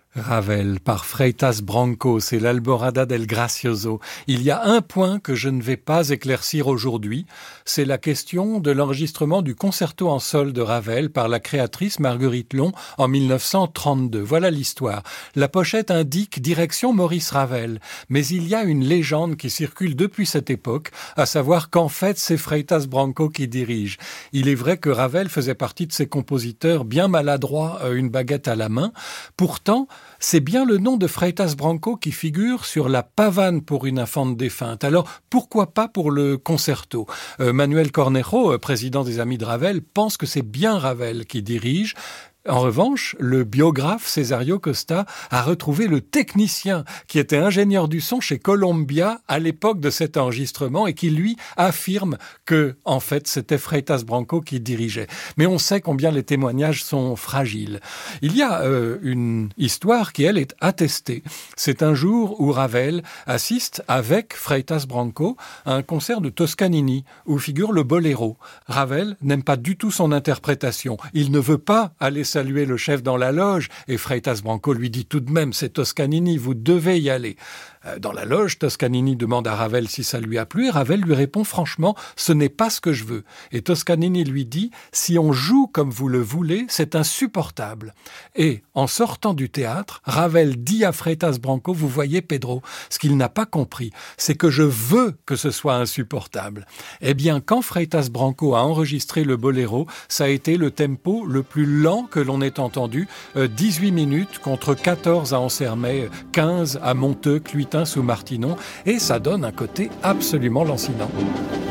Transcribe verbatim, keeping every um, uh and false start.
Ravel par Freitas Branco, c'est l'Alborada del Gracioso. Il y a un point que je ne vais pas éclaircir aujourd'hui, c'est la question de l'enregistrement du concerto en sol de Ravel par la créatrice Marguerite Long en mille neuf cent trente-deux. Voilà l'histoire. La pochette indique direction Maurice Ravel, mais il y a une légende qui circule depuis cette époque, à savoir qu'en fait c'est Freitas Branco qui dirige. Il est vrai que Ravel faisait partie de ces compositeurs bien maladroits, une baguette à la main. Pourtant, c'est bien le nom de Freitas Branco qui figure sur la pavane pour une infante défunte. Alors, pourquoi pas pour le concerto ? euh, Manuel Cornejo, président des Amis de Ravel, pense que c'est bien Ravel qui dirige. En revanche, le biographe Cesario Costa a retrouvé le technicien qui était ingénieur du son chez Columbia à l'époque de cet enregistrement et qui, lui, affirme que, en fait, c'était Freitas Branco qui dirigeait. Mais on sait combien les témoignages sont fragiles. Il y a euh, une histoire qui, elle, est attestée. C'est un jour où Ravel assiste avec Freitas Branco à un concert de Toscanini où figure le boléro. Ravel n'aime pas du tout son interprétation. Il ne veut pas aller saluer le chef dans la loge, et Freitas Branco lui dit tout de même, c'est Toscanini, vous devez y aller. Dans la loge, Toscanini demande à Ravel si ça lui a plu, et Ravel lui répond franchement, ce n'est pas ce que je veux. Et Toscanini lui dit, si on joue comme vous le voulez, c'est insupportable. Et, en sortant du théâtre, Ravel dit à Freitas Branco, vous voyez Pedro, ce qu'il n'a pas compris, c'est que je veux que ce soit insupportable. Eh bien, quand Freitas Branco a enregistré le boléro, ça a été le tempo le plus lent que l'on ait entendu, euh, dix-huit minutes contre quatorze à Ansermet, quinze à Monteux, Cluitin sous Martinon, et ça donne un côté absolument lancinant.